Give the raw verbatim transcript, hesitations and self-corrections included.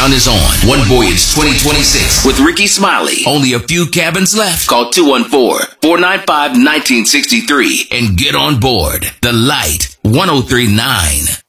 countdown is on. One Voyage twenty twenty-six with Ricky Smiley. Only a few cabins left. Call two one four, four nine five, one nine six three and get on board. The Light one oh three point nine.